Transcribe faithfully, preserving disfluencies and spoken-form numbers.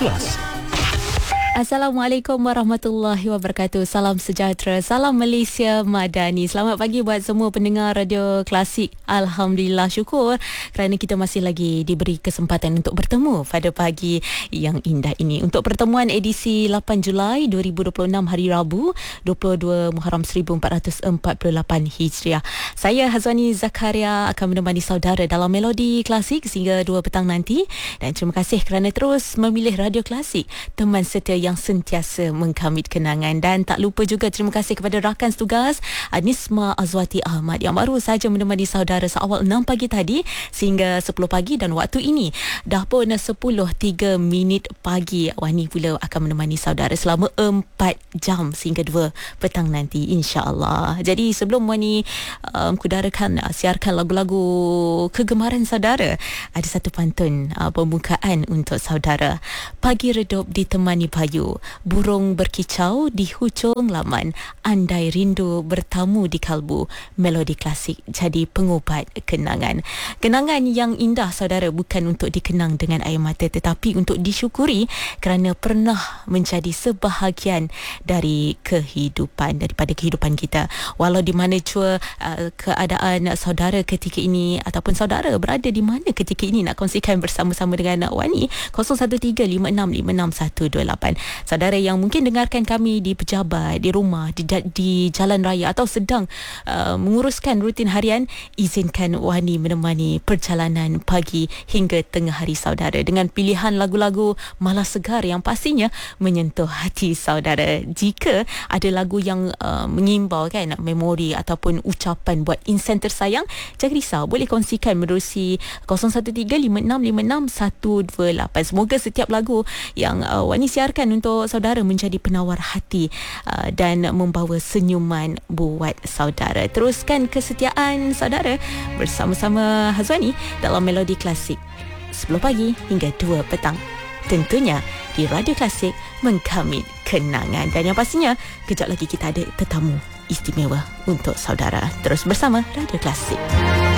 Kelas. Assalamualaikum warahmatullahi wabarakatuh. Salam sejahtera, salam Malaysia Madani. Selamat pagi buat semua pendengar Radio Klasik. Alhamdulillah, syukur kerana kita masih lagi diberi kesempatan untuk bertemu pada pagi yang indah ini. Untuk pertemuan edisi lapan Julai dua ribu dua puluh enam hari Rabu, dua puluh dua Muharram seribu empat ratus empat puluh lapan Hijriah. Saya Hazwani Zakaria akan menemani saudara dalam Melodi Klasik sehingga dua petang nanti. Dan terima kasih kerana terus memilih Radio Klasik, teman setia yang sentiasa mengkamit kenangan. Dan tak lupa juga terima kasih kepada rakan setugas Anisma Azwati Ahmad yang baru saja menemani saudara seawal enam pagi tadi sehingga sepuluh pagi, dan waktu ini dah pun sepuluh tiga minit pagi. Wani pula akan menemani saudara selama empat jam sehingga dua petang nanti, insya-Allah. Jadi sebelum Wani um, kudarakan uh, siarkan lagu-lagu kegemaran saudara, ada satu pantun uh, pembukaan untuk saudara. Pagi redup ditemani payu, burung berkicau di hujung laman, andai rindu bertamu di kalbu, Melodi Klasik jadi pengubat kenangan. Kenangan yang indah saudara bukan untuk dikenang dengan air mata, tetapi untuk disyukuri kerana pernah menjadi sebahagian dari kehidupan, daripada kehidupan kita. Walau di mana jua uh, keadaan saudara ketika ini ataupun saudara berada di mana ketika ini, nak kongsikan bersama-sama dengan Wani kosong satu tiga lima enam lima enam satu dua lapan. Saudara yang mungkin dengarkan kami di pejabat, di rumah, di, di jalan raya atau sedang uh, menguruskan rutin harian, izinkan Wani menemani perjalanan pagi hingga tengah hari saudara dengan pilihan lagu-lagu malas segar yang pastinya menyentuh hati saudara. Jika ada lagu yang uh, mengimbau kan memori ataupun ucapan buat insan tersayang, jangan risau, boleh kongsikan menerusi kosong satu tiga lima enam lima enam satu dua lapan. Semoga setiap lagu yang uh, Wani siarkan untuk saudara menjadi penawar hati uh, dan membawa senyuman buat saudara. Teruskan kesetiaan saudara bersama-sama Hazwani dalam Melodi Klasik sepuluh pagi hingga dua petang. Tentunya di Radio Klasik mengkamit kenangan. Dan yang pastinya kejap lagi kita ada tetamu istimewa untuk saudara. Terus bersama Radio Klasik.